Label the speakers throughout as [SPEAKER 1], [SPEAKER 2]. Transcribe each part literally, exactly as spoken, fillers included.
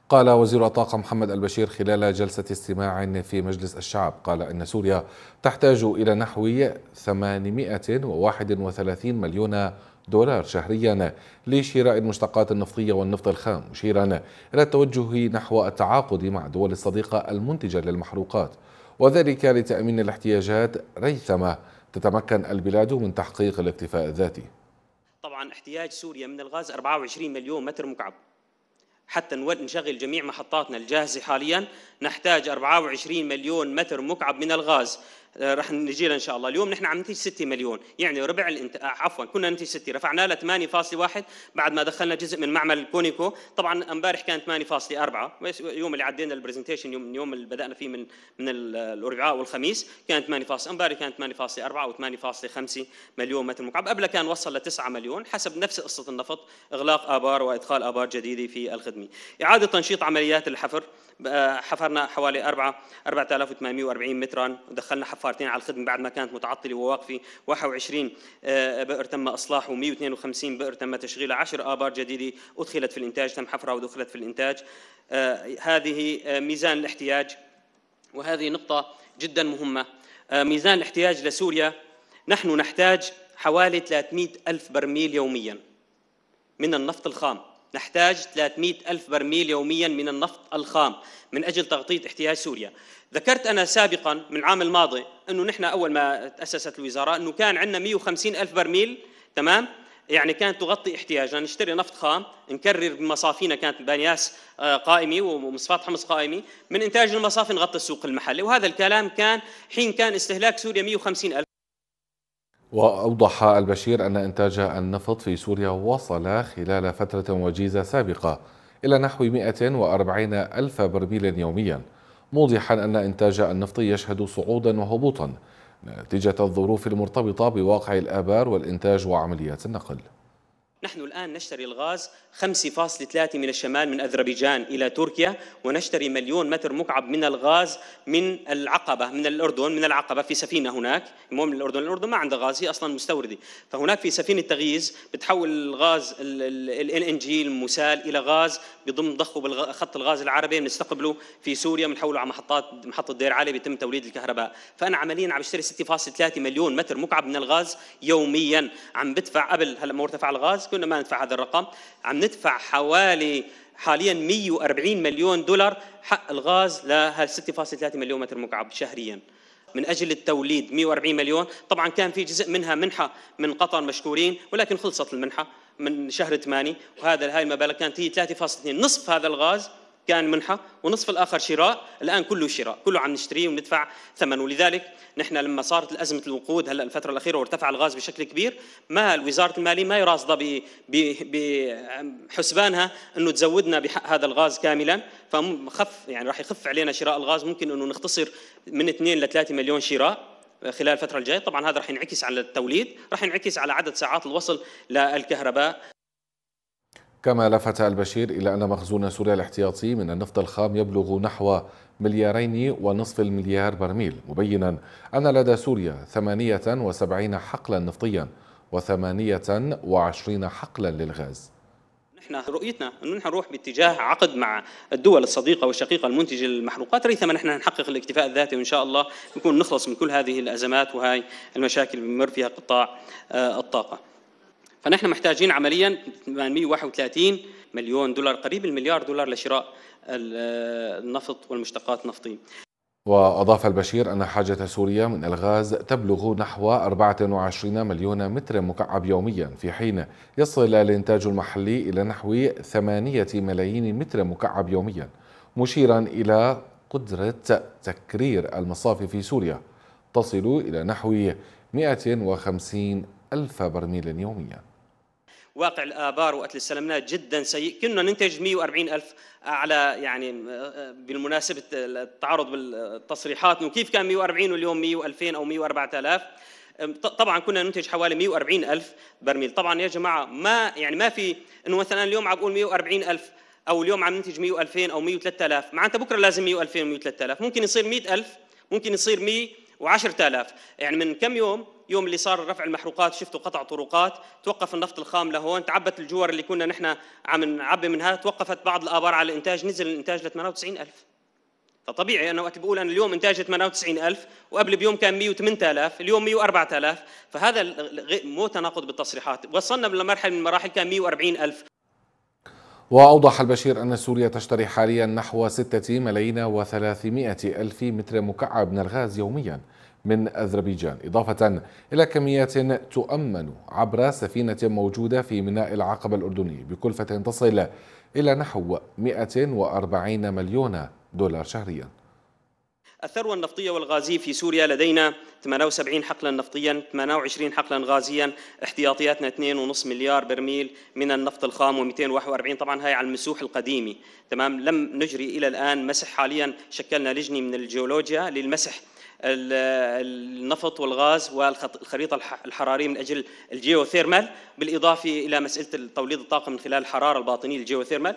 [SPEAKER 1] قال وزير الطاقة محمد البشير خلال جلسة استماع في مجلس الشعب، قال إن سوريا تحتاج إلى نحو ثمانمائة وواحد وثلاثين مليون دولار شهريا لشراء المشتقات النفطية والنفط الخام، مشيرا إلى التوجه نحو التعاقد مع الدول الصديقة المنتجة للمحروقات، وذلك لتأمين الاحتياجات ريثما تتمكن البلاد من تحقيق الاكتفاء الذاتي.
[SPEAKER 2] طبعا احتياج سوريا من الغاز أربعة وعشرين مليون متر مكعب. حتى نشغل جميع محطاتنا الجاهزة حاليا نحتاج أربعة وعشرين مليون متر مكعب من الغاز. رح نجي له ان شاء الله. اليوم نحن عم ننتج ستة مليون، يعني ربع الانت... عفوا كنا ننتج ستة، رفعنا له ثمانية فاصلة واحد بعد ما دخلنا جزء من معمل كونيكو. طبعا امبارح كان ثمانية فاصلة أربعة، اليوم اللي عدينا البرزنتيشن يوم يوم اللي بدانا فيه من من الاربعاء والخميس كان ثمانية فاصلة، امبارح كان ثمانية فاصلة أربعة او ثمانية فاصلة خمسة مليون متر مكعب. قبل كان وصل ل تسعة مليون حسب نفس قصه النفط، اغلاق ابار وادخال ابار جديده في الخدمه. اعاده تنشيط عمليات الحفر، حفرنا حوالي أربعة آلاف وثمانمائة وأربعين مترا، ودخلنا حفارتين على الخدمه بعد ما كانت متعطله وواقفه. واحد وعشرين بئر تم اصلاحه، ومئة واثنين وخمسين بئر تم تشغيلها، عشر ابار جديده ادخلت في الانتاج، تم حفرها ودخلت في الانتاج. هذه ميزان الاحتياج، وهذه نقطه جدا مهمه. ميزان الاحتياج لسوريا، نحن نحتاج حوالي ثلاثمئة ألف برميل يوميا من النفط الخام، نحتاج ثلاثمئة ألف برميل يوميا من النفط الخام من أجل تغطية احتياج سوريا. ذكرت أنا سابقا من العام الماضي أنه نحن أول ما تأسست الوزارة أنه كان عندنا مئة وخمسين ألف برميل، تمام، يعني كانت تغطي احتياجنا. نشتري نفط خام، نكرر بمصافينا، كانت بانياس قائمة ومصفاة حمص قائمة، من إنتاج المصافي نغطي السوق المحلي. وهذا الكلام كان حين كان استهلاك سوريا مئة وخمسين ألف.
[SPEAKER 1] وأوضح البشير أن إنتاج النفط في سوريا وصل خلال فترة وجيزة سابقة إلى نحو مئة وأربعين ألف برميل يوميا، موضحا أن إنتاج النفط يشهد صعودا وهبوطا نتيجة الظروف المرتبطة بواقع الآبار والإنتاج وعمليات النقل.
[SPEAKER 2] نحن الآن نشتري الغاز خمسة فاصلة ثلاثة من الشمال من أذربيجان إلى تركيا، ونشتري مليون متر مكعب من الغاز من العقبة، من الأردن، من العقبة في سفينة هناك، مو من الأردن، الأردن ما عندها غاز، هي أصلا مستوردة، فهناك في سفينة تغييز بتحول الغاز ال إن جي المسال إلى غاز بضم ضخه بالخط الغاز العربي، بنستقبله في سوريا، بنحوله على محطات محطة دير علي بيتم توليد الكهرباء. فأنا عمليا عم بشتري ستة فاصلة ثلاثة مليون متر مكعب من الغاز يوميا. عم بدفع قبل هلا ما ارتفع الغاز كنا ما ندفع هذا الرقم، عم ندفع حوالي حاليا مئة وأربعين مليون دولار حق الغاز لهال ستة فاصلة ثلاثة مليون متر مكعب شهريا من اجل التوليد. مئة وأربعين مليون، طبعا كان في جزء منها منحه من قطر مشكورين، ولكن خلصت المنحه من شهر ثمانية، وهذا هاي المبالغ كانت هي ثلاثة فاصلة اثنين، نصف هذا الغاز كان منحه ونصف الاخر شراء. الان كله شراء، كله عم نشتريه وندفع ثمن. ولذلك نحن لما صارت الازمه الوقود هلا الفتره الاخيره وارتفع الغاز بشكل كبير، ما وزاره الماليه ما راصده بحسبانها انه تزودنا بحق هذا الغاز كاملا، فخف يعني راح يخف علينا شراء الغاز، ممكن انه نختصر من اثنين ل ثلاثة مليون شراء خلال الفتره الجايه. طبعا هذا راح ينعكس على التوليد، راح ينعكس على عدد ساعات الوصل للكهرباء.
[SPEAKER 1] كما لفت البشير إلى أن مخزون سوريا الاحتياطي من النفط الخام يبلغ نحو مليارين ونصف المليار برميل، مبينا أن لدى سوريا ثمانية وسبعين حقلا نفطيا وثمانية وعشرين حقلا للغاز.
[SPEAKER 2] نحن رؤيتنا أنه نحن نروح باتجاه عقد مع الدول الصديقة والشقيقة المنتجة للمحروقات، ريثما نحن نحقق الاكتفاء الذاتي، وإن شاء الله نكون نخلص من كل هذه الأزمات وهي المشاكل اللي بمر فيها قطاع الطاقة. فنحن محتاجين عمليا ثمانمئة وواحد وثلاثين مليون دولار، قريب المليار دولار، لشراء النفط والمشتقات النفطية.
[SPEAKER 1] وأضاف البشير أن حاجة سوريا من الغاز تبلغ نحو أربعة وعشرين مليون متر مكعب يوميا، في حين يصل الإنتاج المحلي إلى نحو ثمانية ملايين متر مكعب يوميا، مشيرا إلى قدرة تكرير المصافي في سوريا تصل إلى نحو مئة وخمسين ألف برميل يوميا.
[SPEAKER 2] واقع الآبار وقت اللي استلمناه جدا سيء، كنا ننتج مئة وأربعين ألف على يعني بالمناسبة التعارض بالتصريحات انه كيف كان مئة وأربعين واليوم مئة وألفين او مئة وأربعة آلاف. طبعا كنا ننتج حوالي مئة وأربعين ألف برميل. طبعا يا جماعة ما يعني ما في انه مثلا اليوم عم بقول مئة وأربعين ألف او اليوم عم ننتج مئة وألفين او مئة وثلاثة آلاف، معناتها بكره لازم مئة وألفين ومئة وثلاثة آلاف، ممكن يصير مئة ألف، ممكن يصير مئة وعشرة آلاف. يعني من كم يوم يوم اللي صار رفع المحروقات شفتوا قطع طرقات، توقف النفط الخام لهون، تعبت الجوار اللي كنا نحن عم نعبي منها، توقفت بعض الآبار على الإنتاج، نزل الإنتاج ل ثمانية وتسعين ألف. فطبيعي أنا وقت بقول أنا اليوم إنتاجي ثمانية وتسعين ألف وقبل بيوم كان مئة وثمانية آلاف، اليوم مئة وأربعة آلاف، فهذا مو تناقض بالتصريحات. وصلنا لمرحلة من المراحل كان مئة وأربعين ألف.
[SPEAKER 1] وأوضح البشير أن سوريا تشتري حاليا نحو ستة ملايين وثلاثمائة ألف متر مكعب من الغاز يوميا من أذربيجان، إضافة إلى كميات تؤمن عبر سفينة موجودة في ميناء العقبة الأردني بكلفة تصل إلى نحو مئة وأربعين مليون دولار شهريا.
[SPEAKER 2] الثروة النفطية والغازية في سوريا لدينا ثمانية وسبعين حقلا نفطيا، ثمانية وعشرين حقلا غازيا، احتياطياتنا اثنين فاصلة خمسة مليار برميل من النفط الخام ومئتين وواحد وأربعين، طبعا هاي على المسوح القديمة. تمام، لم نجري إلى الآن مسح. حاليا شكلنا لجنة من الجيولوجيا للمسح النفط والغاز والخريطة الحرارية من أجل الجيوثيرمال، بالإضافة إلى مسألة توليد الطاقة من خلال الحرارة الباطنية الجيوثيرمال.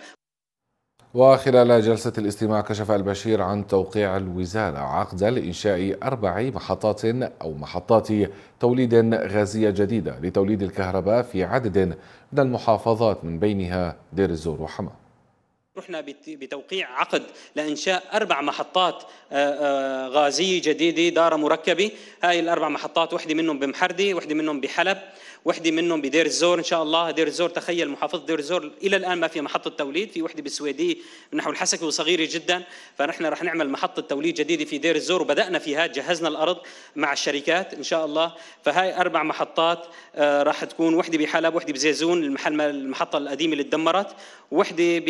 [SPEAKER 1] وخلال جلسة الاستماع كشف البشير عن توقيع الوزارة عقدا لإنشاء أربع محطات أو محطات توليد غازية جديدة لتوليد الكهرباء في عدد من المحافظات من بينها دير الزور وحما.
[SPEAKER 2] رحنا بتوقيع عقد لإنشاء أربع محطات غازية جديدة دارة مركبة. هاي الأربع محطات وحدة منهم بمحردة، وحدة منهم بحلب، وحده منهم بدير الزور. ان شاء الله دير الزور، تخيل محافظه دير الزور الى الان ما في محطه توليد، في وحده بالسويديه نحو الحسكه وصغيره جدا، فنحن رح نعمل محطه توليد جديده في دير الزور وبدانا فيها، جهزنا الارض مع الشركات ان شاء الله. فهاي اربع محطات راح تكون، وحده بحلب، وحده بزيزون المحل المحطه القديمه اللي تدمرت، وحده ب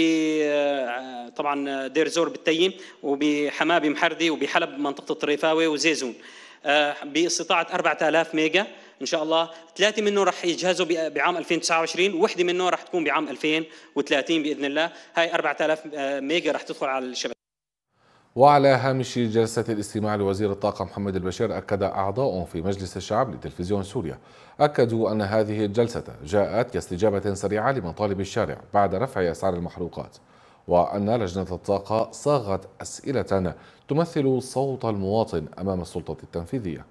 [SPEAKER 2] طبعا دير الزور بالتيم، وبحماه بمحردي، وبحلب منطقه الطريفاوي وزيزون، باستطاعه أربعة آلاف ميجا ان شاء الله. ثلاثه منه رح يجهزوا بعام ألفين وتسعة وعشرين، وحده منه رح تكون بعام ألفين وثلاثين باذن الله. هاي أربعة آلاف ميجا رح تدخل على الشبكه.
[SPEAKER 1] وعلى هامش جلسة الاستماع لوزير الطاقة محمد البشير، أكد أعضاء في مجلس الشعب لتلفزيون سوريا أكدوا أن هذه الجلسة جاءت كاستجابة سريعة لمطالب الشارع بعد رفع أسعار المحروقات، وأن لجنة الطاقة صاغت أسئلة تمثل صوت المواطن أمام السلطة التنفيذية.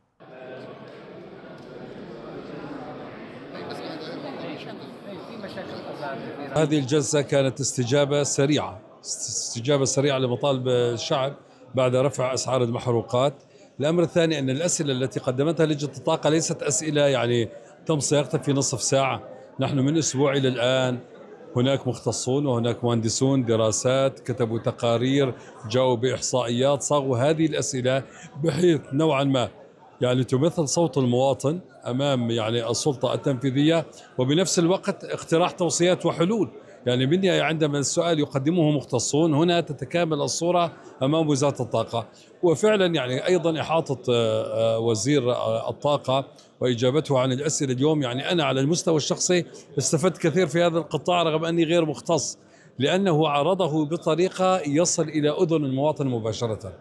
[SPEAKER 3] هذه الجلسة كانت استجابة سريعة استجابة سريعة لمطالب الشعب بعد رفع أسعار المحروقات. الأمر الثاني أن الأسئلة التي قدمتها لجنة الطاقة ليست أسئلة يعني تم صياغتها في نصف ساعة. نحن من أسبوع إلى الآن هناك مختصون وهناك مهندسون دراسات كتبوا تقارير، جاءوا بإحصائيات، صاغوا هذه الأسئلة بحيث نوعا ما يعني تمثل صوت المواطن أمام يعني السلطة التنفيذية، وبنفس الوقت اقتراح توصيات وحلول. يعني بالنهاية عندما السؤال يقدمه مختصون، هنا تتكامل الصورة أمام وزارة الطاقة. وفعلا يعني أيضا إحاطة وزير الطاقة وإجابته عن الأسئلة اليوم، يعني أنا على المستوى الشخصي استفدت كثير في هذا القطاع رغم أني غير مختص، لأنه عرضه بطريقة يصل إلى أذن المواطن مباشرة.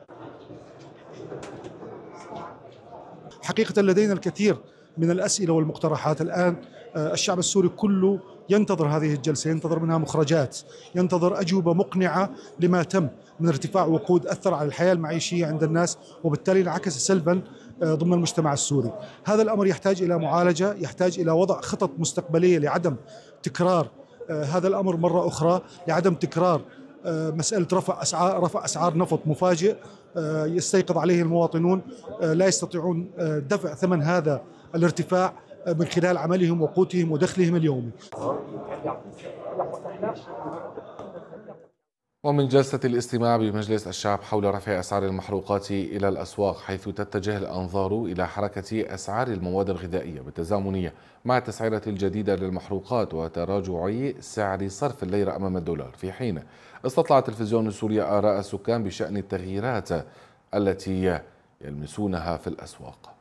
[SPEAKER 4] حقيقة لدينا الكثير من الأسئلة والمقترحات. الآن الشعب السوري كله ينتظر هذه الجلسة، ينتظر منها مخرجات، ينتظر أجوبة مقنعة لما تم من ارتفاع وقود أثر على الحياة المعيشية عند الناس، وبالتالي انعكس سلبا ضمن المجتمع السوري. هذا الأمر يحتاج إلى معالجة، يحتاج إلى وضع خطط مستقبلية لعدم تكرار هذا الأمر مرة أخرى، لعدم تكرار مسألة رفع أسعار رفع أسعار نفط مفاجئ يستيقظ عليه المواطنون لا يستطيعون دفع ثمن هذا الارتفاع من خلال عملهم وقوتهم ودخلهم اليومي.
[SPEAKER 1] ومن جلسة الاستماع بمجلس الشعب حول رفع أسعار المحروقات إلى الأسواق، حيث تتجه الأنظار إلى حركة أسعار المواد الغذائية بالتزامن مع التسعيرة الجديدة للمحروقات وتراجع سعر صرف الليرة أمام الدولار، في حين استطلع التلفزيون السوري آراء السكان بشأن التغييرات التي يلمسونها في الأسواق.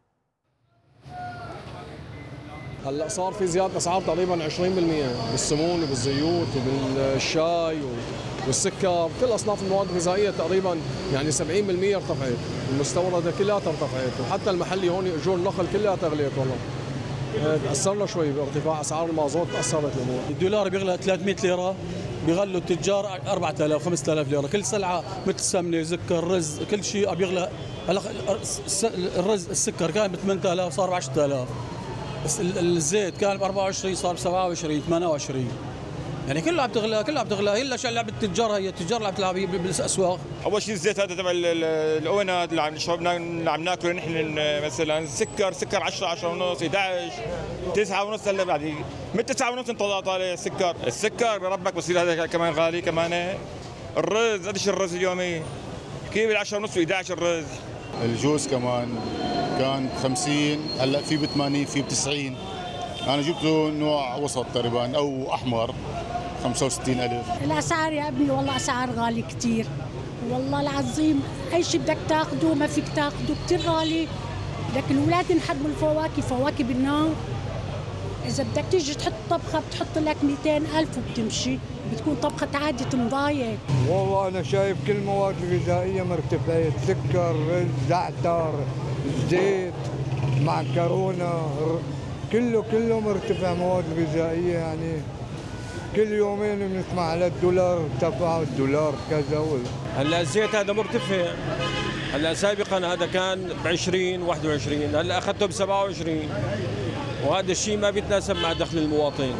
[SPEAKER 5] هلا صار في زياده اسعار تقريبا عشرين بالمئة بالسمون وبالزيوت وبالشاي والسكر، كل اصناف المواد الغذائيه تقريبا يعني سبعين بالمئة ارتفعت، المستورده كلها ارتفعت، وحتى المحلي هون اجور النقل كلها تغليت. والله تاثرنا شوي بارتفاع اسعار المازوت، تاثرت الامور.
[SPEAKER 6] الدولار بيغلى ثلاثمئة ليره بيغلوا التجار أربعة آلاف خمسة آلاف ليره كل سلعه، مثل سمنه سكر رز كل شيء بيغلى. هلا الرز السكر كان ب ثمانية آلاف صار ب عشرة آلاف، الزيت كان ب أربعة وعشرين صار ب سبعة وعشرين ثمانية وعشرين، يعني كلها بتغلى كلها بتغلى. هي الا لعبه التجار، هي التجار اللي عم تلعب بالاسواق.
[SPEAKER 7] اول شيء الزيت هذا تبع الاونات اللي عم نشرب اللي عم ناكله نحن، مثلا سكر سكر عشرة عشرة ونص أحد عشر تسعة ونص، هلا بعد من تسعة ونص انطلع طالع السكر. السكر بربك بصير هذا كمان غالي كمان. الرز قديش الرز اليومي؟ كيلو ب عشرة ونص و أحد عشر الرز.
[SPEAKER 8] الجوز كمان كان خمسين، هلا في ب ثمانين في ب تسعين. انا جبته نوع وسط تقريبا او احمر خمسة وستين ألف.
[SPEAKER 9] الاسعار يا ابني والله اسعار غالي كثير، والله العظيم اي شيء بدك تاخذه ما فيك تاخذه، كثير غالي. لكن الاولاد نحبوا الفواكه، فواكه بالنار. اذا بدك تيجي تحط طبخه بتحط لك مئتين ألف وبتمشي، بتكون طبخه عادة مضايق.
[SPEAKER 10] والله انا شايف كل المواد الغذائيه مرتفعه، سكر، رز، زعتر، زيت، معكرونه، كله كله مرتفع مواد غذائيه. يعني كل يومين بنسمع على الدولار ارتفع، الدولار كذا.
[SPEAKER 11] هلا الزيت هذا مرتفع، هلا سابقا هذا كان ب عشرين واحد وعشرين، هلا اخذته ب سبعة وعشرين، وهذا الشيء ما بيتناسب مع دخل المواطن.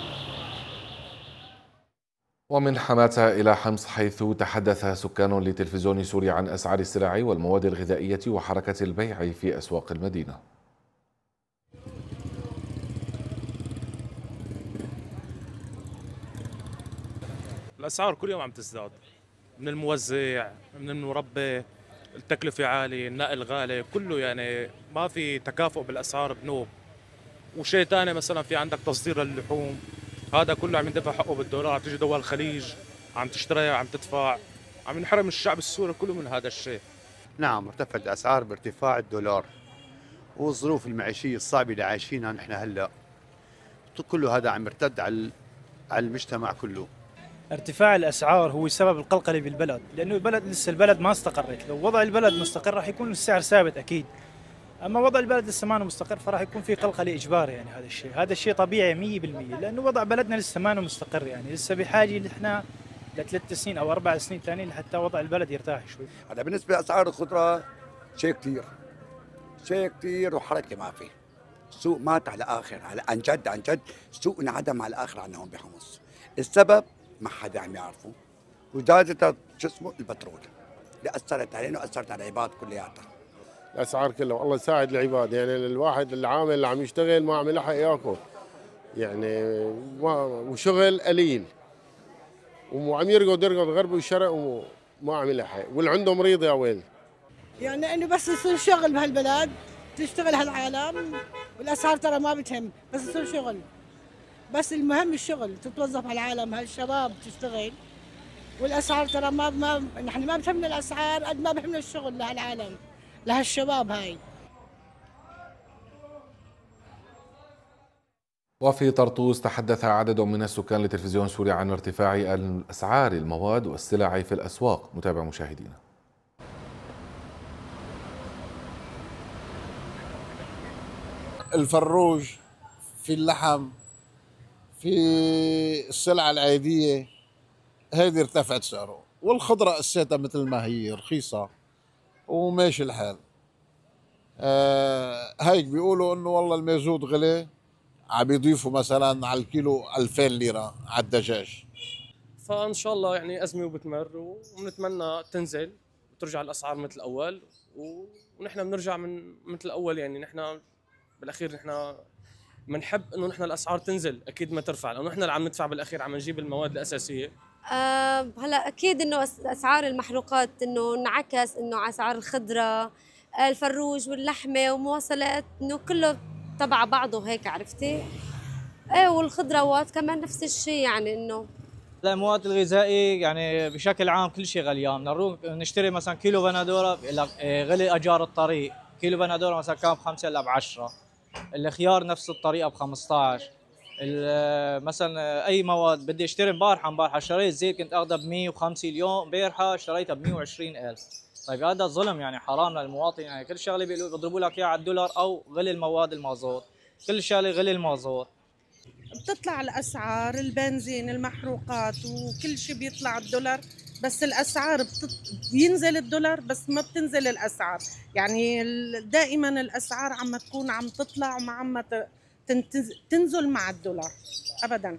[SPEAKER 1] ومن حماة إلى حمص، حيث تحدث سكان لتلفزيون سوريا عن أسعار السلع والمواد الغذائية وحركة البيع في أسواق المدينة.
[SPEAKER 12] الأسعار كل يوم عم تزداد، من الموزع من المربى، التكلفة عالية، النقل غالي، كله يعني ما في تكافؤ بالأسعار بنوب. وشيء ثاني مثلا في عندك تصدير اللحوم، هذا كله عم يندفع حقه بالدولار، عم تيجي دول الخليج عم تشتريها عم تدفع، عم ينحرم الشعب السوري كله من هذا الشيء.
[SPEAKER 13] نعم ارتفعت الأسعار بارتفاع الدولار والظروف المعيشية الصعبة اللي عايشينها نحن هلا، كله هذا عم يرتد على على المجتمع كله.
[SPEAKER 14] ارتفاع الاسعار هو سبب القلقله بالبلد، لانه البلد لسه البلد ما استقرت. لو وضع البلد مستقر راح يكون السعر ثابت اكيد، اما وضع البلد لسه ما مستقر فراح يكون في قلقله اجباري. يعني هذا الشيء هذا الشيء طبيعي مية بالمية، لانه وضع بلدنا لسه ما مستقر، يعني لسه بحاجه نحن لثلاث سنين او اربع سنين ثانيين لحتى وضع البلد يرتاح شوي.
[SPEAKER 15] هذا بالنسبه لاسعار الخضره شيء كثير شيء كثير وحركه ما في. السوق مات على الاخر، على عن جد عن جد السوق انعدم على الاخر عندنا هون بحمص. السبب ما حدا عم يعرفه، وزادت شو اسمه البترول اللي اثرت علينا واثرت على العباد كلياتها.
[SPEAKER 16] الاسعار كلها والله يساعد العباد، يعني الواحد العامل اللي عم يشتغل ما عم يلحق ياكل، يعني وشغل قليل وعم يرقد يرقد غرب والشرق وما عم يلحق، واللي عنده مريض يا ويل.
[SPEAKER 17] يعني انه بس يصير شغل بهالبلد تشتغل هالعالم، والاسعار ترى ما بتهم، بس يصير شغل، بس المهم الشغل، تتوظف على العالم، هالشباب تشتغل، والاسعار ترى ما ما نحن ما بتهمنا الاسعار قد ما بهمنا الشغل لهالعالم لهالشباب هاي.
[SPEAKER 1] وفي طرطوس تحدث عدد من السكان لتلفزيون سوريا عن ارتفاع الأسعار المواد والسلع في الأسواق. نتابع مشاهدينا.
[SPEAKER 18] الفروج، في اللحم، في السلع العادية هذه ارتفعت سعره، والخضرة قسيتها مثل ما هي رخيصة وماشي الحال. آه هيك بيقولوا انه والله المازوت غلي، عم يضيفوا مثلا على الكيلو ألفين ليرة على الدجاج.
[SPEAKER 19] فان شاء الله يعني ازمه وبتمر، ونتمنى تنزل وترجع الاسعار مثل الاول، ونحن بنرجع من مثل الاول. يعني نحن بالاخير نحن بنحب انه نحن الاسعار تنزل اكيد ما ترفع، لانه نحن اللي عم ندفع بالاخير عم نجيب المواد الاساسيه.
[SPEAKER 20] أه هلا اكيد انه اسعار المحروقات انه انعكس، انه اسعار الخضره، الفروج واللحمه ومواصلات، انه كله تبع بعضه هيك، عرفتي؟ ايه والخضروات كمان نفس الشيء، يعني انه
[SPEAKER 14] المواد الغذائيه يعني بشكل عام كل شيء غليان. بدنا نروح نشتري مثلا كيلو بندوره غلي اجار الطريق، كيلو بندوره مثلا كان بخمسه الا بعشره، الخيار نفس الطريقه بخمسطعش، مثلا اي مواد بدي اشتري امبارحه امبارحه اشتريت زيت كنت اخذها ب مية وخمسة، اليوم امبارحه اشتريتها ب مية وعشرين ألف. طيب هذا ظلم، يعني حرام للمواطن. يعني كل شغله بيضربوا لك اياها على الدولار او غلي المواد المازوت، كل شغله غلي المازوت.
[SPEAKER 21] بتطلع الأسعار، البنزين، المحروقات وكل شيء بيطلع الدولار، بس الأسعار بتط... بينزل الدولار بس ما بتنزل الأسعار. يعني دائما الأسعار عم تكون عم تطلع وما عم تنزل مع الدولار أبدا.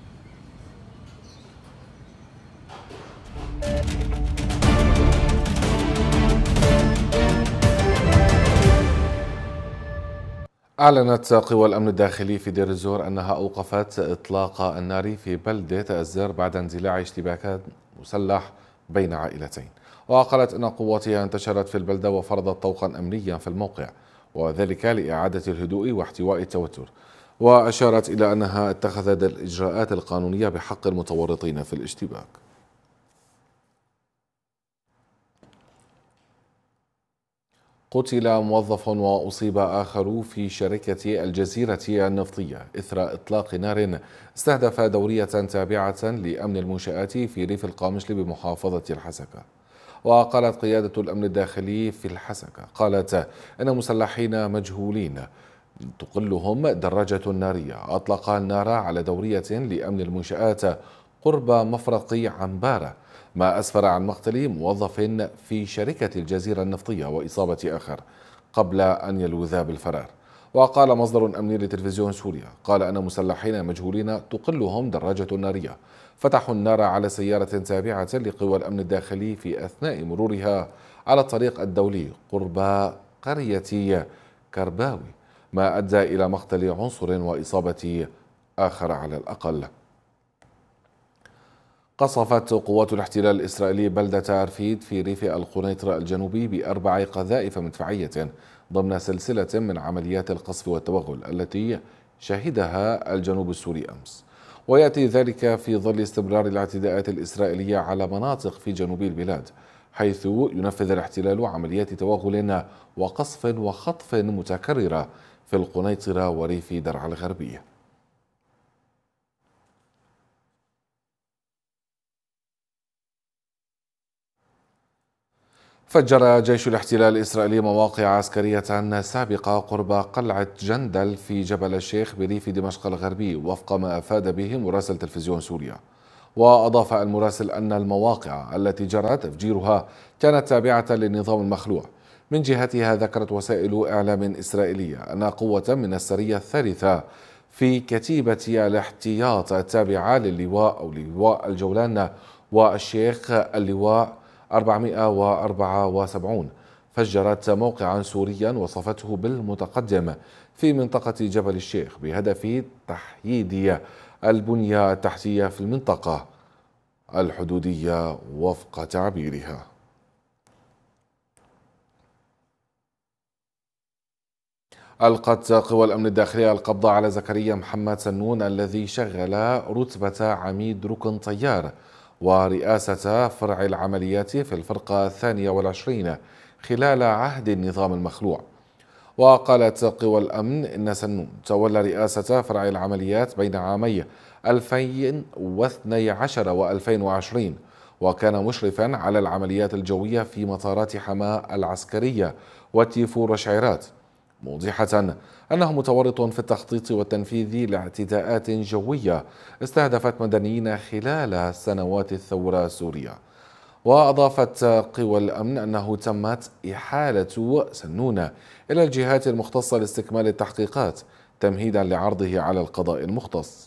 [SPEAKER 1] أعلنت قوى الأمن الداخلي في دير الزور أنها أوقفت إطلاق النار في بلدة الزر بعد اندلاع اشتباكات مسلح بين عائلتين، وقالت أن قواتها انتشرت في البلدة وفرضت طوقا أمنيا في الموقع، وذلك لإعادة الهدوء واحتواء التوتر. وأشارت إلى أنها اتخذت الإجراءات القانونية بحق المتورطين في الاشتباك. قتل موظف وأصيب آخر في شركة الجزيرة النفطية إثر إطلاق نار استهدف دورية تابعة لأمن المنشآت في ريف القامشلي بمحافظة الحسكة. وقالت قيادة الأمن الداخلي في الحسكة قالت أن مسلحين مجهولين تقلهم دراجة نارية أطلقا النار على دورية لأمن المنشآت قرب مفرق عنبارة، ما أسفر عن مقتل موظف في شركة الجزيرة النفطية وإصابة آخر قبل أن يلوذا بالفرار. وقال مصدر أمني لتلفزيون سوريا قال أن مسلحين مجهولين تقلهم دراجة نارية فتحوا النار على سيارة تابعة لقوى الأمن الداخلي في أثناء مرورها على الطريق الدولي قرب قرية كرباوي، ما أدى إلى مقتل عنصر وإصابة آخر على الأقل. قصفت قوات الاحتلال الإسرائيلي بلدة أرفيد في ريف القنيطرة الجنوبي بأربع قذائف مدفعية ضمن سلسلة من عمليات القصف والتوغل التي شهدها الجنوب السوري أمس، ويأتي ذلك في ظل استمرار الاعتداءات الإسرائيلية على مناطق في جنوب البلاد، حيث ينفذ الاحتلال عمليات توغل وقصف وخطف متكررة في القنيطرة وريف درعا الغربي. فجر جيش الاحتلال الإسرائيلي مواقع عسكرية سابقة قرب قلعة جندل في جبل الشيخ بريف دمشق الغربي وفق ما أفاد به مراسل تلفزيون سوريا. وأضاف المراسل أن المواقع التي جرى تفجيرها كانت تابعة للنظام المخلوع. من جهتها ذكرت وسائل إعلام إسرائيلية أن قوة من السرية الثالثة في كتيبة الاحتياط التابعة للواء أو لواء الجولان والشيخ اللواء أربعمائة وأربعة وسبعين فجرت موقعا سوريا وصفته بالمتقدم في منطقة جبل الشيخ بهدف تحييد البنية التحتية في المنطقة الحدودية وفق تعبيرها. ألقت قوى الأمن الداخلي القبض على زكريا محمد سنون الذي شغل رتبة عميد ركن طيار ورئاسة فرع العمليات في الفرقة الثانية والعشرين خلال عهد النظام المخلوع. وقالت قوى الأمن إن سنون تولى رئاسة فرع العمليات بين عامي ألفين واثني عشر وألفين وعشرين، وكان مشرفا على العمليات الجوية في مطارات حماة العسكرية وتيفور وشعيرات، موضحة أنه متورط في التخطيط والتنفيذ لاعتداءات جوية استهدفت مدنيين خلال سنوات الثورة السورية. وأضافت قوى الأمن أنه تمت إحالة سنون إلى الجهات المختصة لاستكمال التحقيقات تمهيدا لعرضه على القضاء المختص.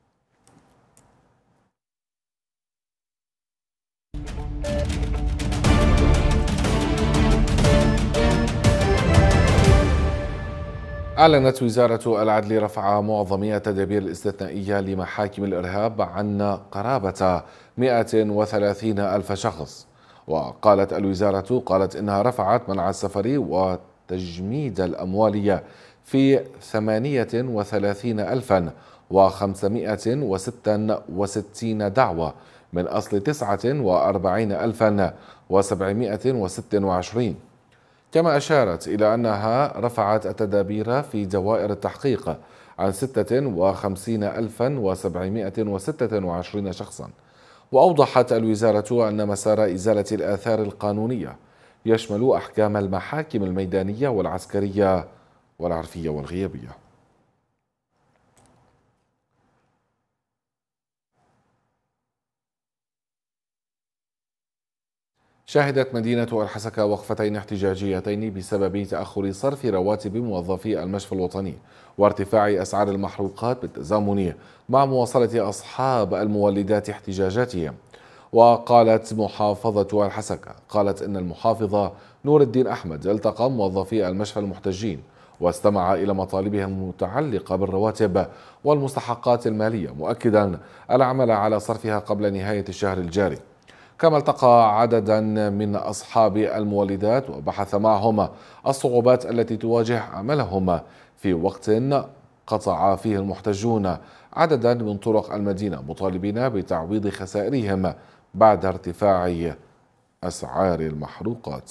[SPEAKER 1] أعلنت وزارة العدل رفع معظم التدابير الاستثنائية لمحاكم الإرهاب عن قرابة مئة وثلاثين ألف شخص. وقالت الوزارة قالت إنها رفعت منع السفر وتجميد الأموال في ثمانية وثلاثين ألفا وخمسمائة وستة وستين دعوة من أصل تسعة وأربعين ألفا وسبعمائة وستة وعشرين. كما أشارت إلى أنها رفعت التدابير في دوائر التحقيق عن ستة وخمسين ألفا وسبعمائة وستة وعشرين شخصا. وأوضحت الوزارة أن مسار إزالة الآثار القانونية يشمل أحكام المحاكم الميدانية والعسكرية والعرفية والغيابية. شهدت مدينة الحسكة وقفتين احتجاجيتين بسبب تأخر صرف رواتب موظفي المشفى الوطني وارتفاع أسعار المحروقات بالتزامن مع مواصلة أصحاب المولدات احتجاجاتهم. وقالت محافظة الحسكة قالت إن المحافظة نور الدين أحمد التقى موظفي المشفى المحتجين واستمع إلى مطالبهم المتعلقة بالرواتب والمستحقات المالية، مؤكدا العمل على صرفها قبل نهاية الشهر الجاري. كما التقى عددا من أصحاب المولدات وبحث معهم الصعوبات التي تواجه عملهم في وقت قطع فيه المحتجون عددا من طرق المدينة، مطالبين بتعويض خسائرهم بعد ارتفاع أسعار المحروقات.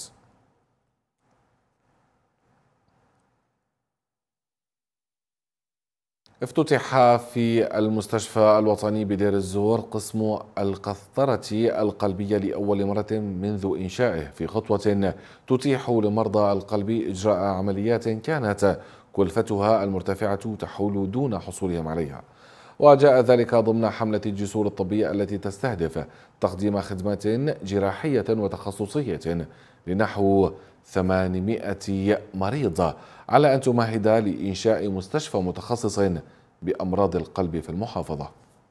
[SPEAKER 1] افتتح في المستشفى الوطني بدير الزور قسم القسطرة القلبية لأول مرة منذ إنشائه، في خطوة تتيح لمرضى القلب إجراء عمليات كانت كلفتها المرتفعة تحول دون حصولهم عليها. وجاء ذلك ضمن حملة الجسور الطبية التي تستهدف تقديم خدمات جراحية وتخصصية لنحو ثمانمائة مريض، على أن تمهد لإنشاء مستشفى متخصص بأمراض القلب في المحافظة.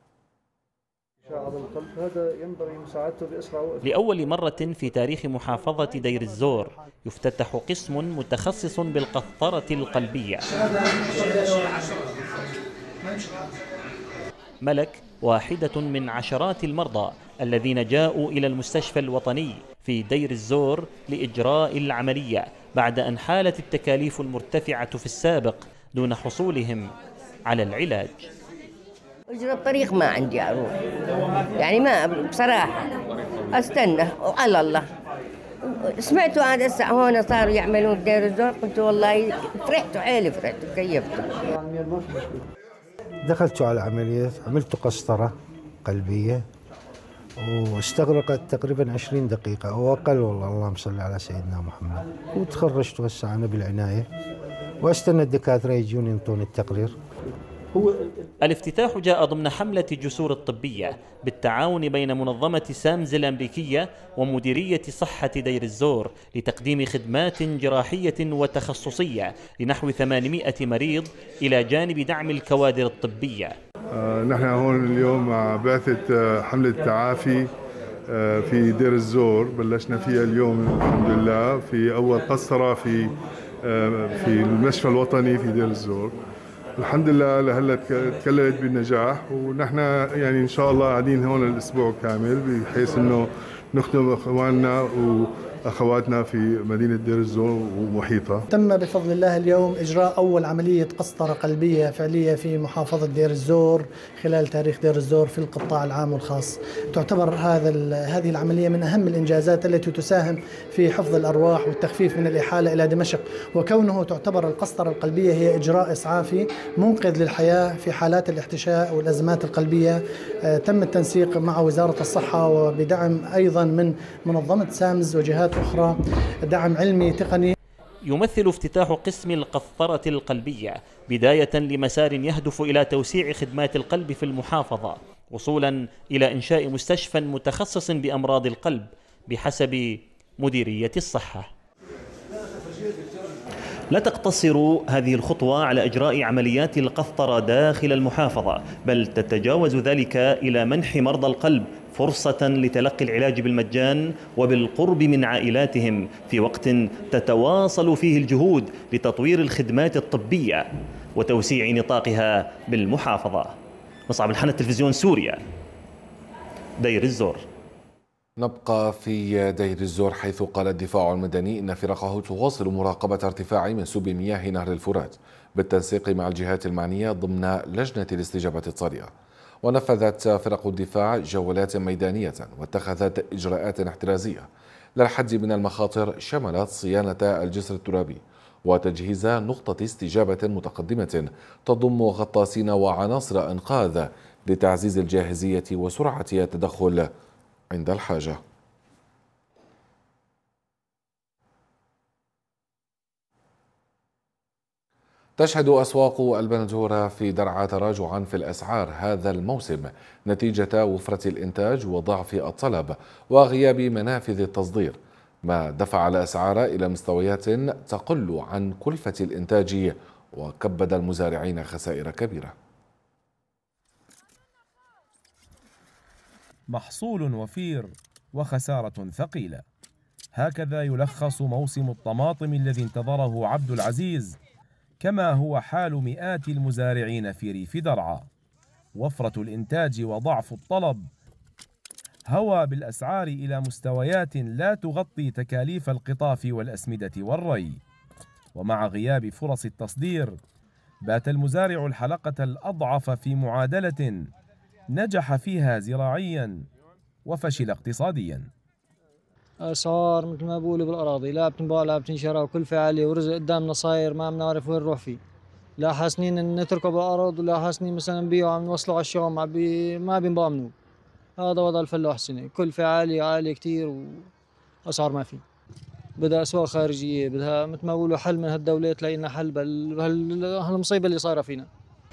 [SPEAKER 2] لأول مرة في تاريخ محافظة دير الزور يفتتح قسم متخصص بالقسطرة القلبية. ملك واحدة من عشرات المرضى الذين جاءوا إلى المستشفى الوطني في دير الزور لإجراء العملية بعد أن حالت التكاليف المرتفعة في السابق دون حصولهم على العلاج.
[SPEAKER 22] اجرى الطريق ما عندي اروح، يعني ما بصراحه استنى وعلى الله. سمعتوا هذا الساعه هون صاروا يعملون في دير الزور، قلت والله فرحت وحيلي فرحت وكيفت.
[SPEAKER 23] دخلت على العمليه، عملت قسطره قلبيه واستغرقت تقريبا عشرين دقيقه او اقل، والله اللهم صل على سيدنا محمد. وتخرجت هسه انا بالعنايه واستنى الدكاتره يجون ينطون التقرير.
[SPEAKER 2] الافتتاح جاء ضمن حملة الجسور الطبية بالتعاون بين منظمة سامز الأمريكية ومديرية صحة دير الزور لتقديم خدمات جراحية وتخصصية لنحو ثمانمائة مريض إلى جانب دعم الكوادر الطبية.
[SPEAKER 24] آه نحن هون اليوم مع بعثة حملة التعافي آه في دير الزور، بلشنا فيها اليوم الحمد لله في أول قسطرة في آه في المشفى الوطني في دير الزور. الحمد لله لهلا تكللت بالنجاح، ونحن يعني ان شاء الله قاعدين هون الاسبوع كامل بحيث انه نخدم اخواننا واخواتنا في مدينه دير الزور ومحيطها.
[SPEAKER 25] تم بفضل الله اليوم اجراء اول عمليه قسطره قلبيه فعليه في محافظه دير الزور خلال تاريخ دير الزور في القطاع العام والخاص. تعتبر هذا هذه العمليه من اهم الانجازات التي تساهم في حفظ الارواح والتخفيف من الاحاله الى دمشق، وكونه تعتبر القسطره القلبيه هي اجراء اسعافي منقذ للحياه في حالات الاحتشاء والازمات القلبيه. تم التنسيق مع وزاره الصحه وبدعم ايضا من منظمه سامز وجهات أخرى، دعم علمي تقني.
[SPEAKER 2] يمثل افتتاح قسم القسطرة القلبية بداية لمسار يهدف إلى توسيع خدمات القلب في المحافظة، وصولا إلى إنشاء مستشفى متخصص بأمراض القلب بحسب مديرية الصحة. لا تقتصر هذه الخطوة على إجراء عمليات القسطرة داخل المحافظة، بل تتجاوز ذلك إلى منح مرضى القلب فرصة لتلقي العلاج بالمجان وبالقرب من عائلاتهم في وقت تتواصل فيه الجهود لتطوير الخدمات الطبية وتوسيع نطاقها بالمحافظة. مصعب الحنة، تلفزيون سوريا، دير الزور.
[SPEAKER 1] نبقى في دير الزور، حيث قال الدفاع المدني إن فرقه تواصل مراقبة ارتفاع منسوب مياه نهر الفرات بالتنسيق مع الجهات المعنية ضمن لجنة الاستجابة الطارئة. ونفذت فرق الدفاع جولات ميدانية واتخذت إجراءات احترازية للحد من المخاطر، شملت صيانة الجسر الترابي وتجهيز نقطة استجابة متقدمة تضم غطاسين وعناصر إنقاذ لتعزيز الجاهزية وسرعة التدخل عند الحاجة. تشهد أسواق البندورة في درعا تراجعا في الأسعار هذا الموسم نتيجة وفرة الإنتاج وضعف الطلب وغياب منافذ التصدير، ما دفع الأسعار إلى مستويات تقل عن كلفة الإنتاج وكبد المزارعين خسائر كبيرة.
[SPEAKER 3] محصول وفير وخسارة ثقيلة، هكذا يلخص موسم الطماطم الذي انتظره عبد العزيز، كما هو حال مئات المزارعين في ريف درعا. وفرة الإنتاج وضعف الطلب هوى بالأسعار إلى مستويات لا تغطي تكاليف القطاف والأسمدة والري، ومع غياب فرص التصدير بات المزارع الحلقة الأضعف في معادلة نجح فيها زراعيا وفشل اقتصاديا.
[SPEAKER 14] أسعار مثل ما بقولوا بالأراضي لا بتنباع لا بتنشرى وكلفة عالية ورزق قدامنا صاير ما بنعرف وين نروح فيه، لا حاسنين نتركه بالأرض ولا حاسنين مثلا نبيعه عم نوصله على الشام ما بينباع منه. هذا وضع الفلاح السنة، كلفة عالية عالية كتير وأسعار ما في. بدها أسواق خارجية، بدها مثل ما بقولوا حل من هالدولة تلاقي لنا حل بهالمصيبة اللي صايرة فينا.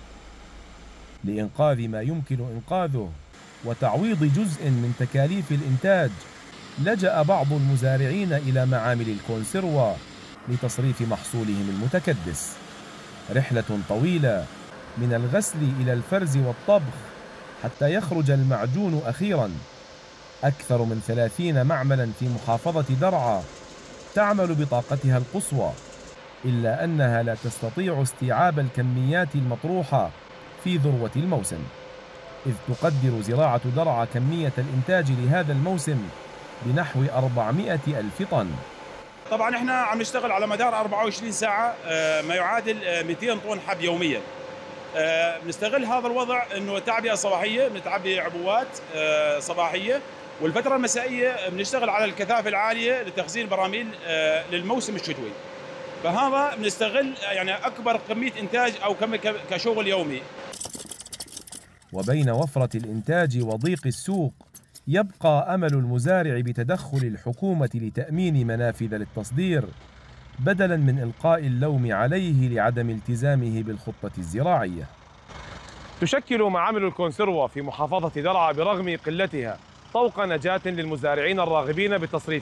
[SPEAKER 3] لإنقاذ ما يمكن إنقاذه وتعويض جزء من تكاليف الإنتاج لجأ بعض المزارعين إلى معامل الكونسيروا لتصريف محصولهم المتكدس. رحلة طويلة من الغسل إلى الفرز والطبخ حتى يخرج المعجون أخيرا. أكثر من ثلاثين معملا في محافظة درعا تعمل بطاقتها القصوى، إلا أنها لا تستطيع استيعاب الكميات المطروحة في ذروة الموسم، إذ تقدر زراعة درعا كمية الإنتاج لهذا الموسم بنحو أربعمئة ألف طن.
[SPEAKER 4] طبعا احنا عم نشتغل على مدار أربعة وعشرين ساعة ما يعادل مئتين طن حب يوميا. بنستغل هذا الوضع انه تعبئة صباحية، بنتعبي عبوات صباحية، والفترة المسائية بنشتغل على الكثافة العالية لتخزين براميل للموسم الشتوي. فهذا بنستغل يعني أكبر كمية إنتاج أو كشغل يومي.
[SPEAKER 3] وبين وفرة الإنتاج وضيق السوق يبقى أمل المزارع بتدخل الحكومة لتأمين منافذ للتصدير، بدلا من إلقاء اللوم عليه لعدم التزامه بالخطة الزراعية.
[SPEAKER 5] تشكل معامل الكونسيروا في محافظة درعا برغم قلتها طوق نجاة للمزارعين الراغبين بتصريف